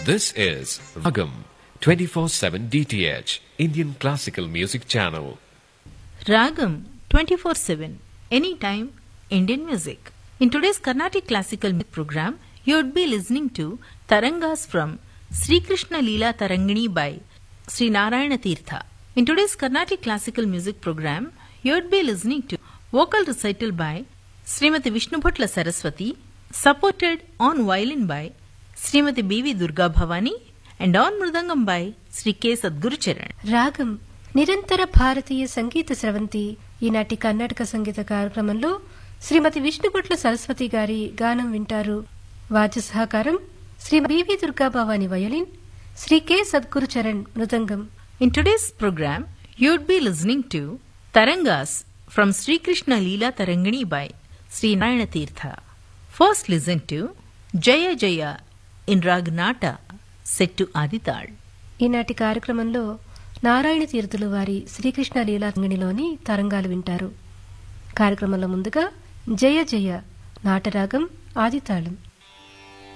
This is Ragam 24/7 DTH Indian Classical Music Channel. Ragam 24/7 Anytime Indian Music. In today's Carnatic Classical Music program, you would be listening to Tarangas from Sri Krishna Leela Tarangini by Sri Narayana Tirtha. In today's Carnatic Classical Music program, you would be listening to vocal recital by Srimati Vishnubhatla Saraswati, supported on violin by Srimati B.V. Durga Bhavani and on mridangam by Sri K. Sadguru Charan. రాగం నిరంతర భారతీయ సంగీత స్రవంతి ఈనాటి కర్ణాటక సంగీత కార్యక్రమంలో శ్రీమతి విష్ణుభట్ల సరస్వతి గారి గానం వింటారు. వాద్య సహకారం Shri BV Durga Bhavani violin, Shri K Sadhguru Charan mridangam. In today's program, you would be listening to Tarangas from Sri Krishna Leela Tarangini by Sri Narayana Tirtha. First listen to Jaya Jaya in Ragnata set to Adital. ఈనాటి కార్యక్రమంలో నారాయణ తీర్థులు వారి శ్రీకృష్ణ లీలా తంగిణిలోని తరంగాలు వింటారు. కార్యక్రమంలో ముందుగా జయ జయ నాటరాగం ఆదితాళం.